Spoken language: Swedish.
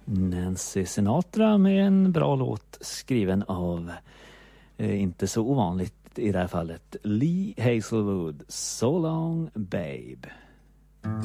Nancy Sinatra med en bra låt skriven av, inte så ovanligt i det här fallet, Lee Hazelwood, So Long Babe.